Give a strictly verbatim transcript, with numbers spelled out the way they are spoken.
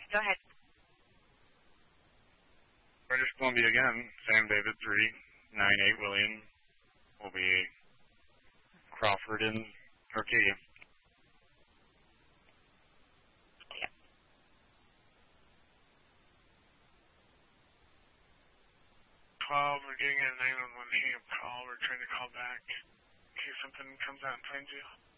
Go ahead. British Columbia again. Sam David three nine eight William will be Crawford in Arcadia. Yeah. twelve, we're getting a nine one one hang up call. We're trying to call back in case something comes out and finds you.